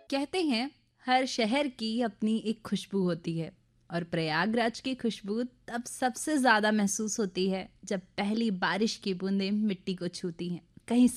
कहते हैं हर शहर की अपनी एक खुशबू होती है और प्रयागराज की खुशबू तब सबसे ज्यादा महसूस होती है जब पहली बारिश की बूंदें मिट्टी को छूती हैं। कहीं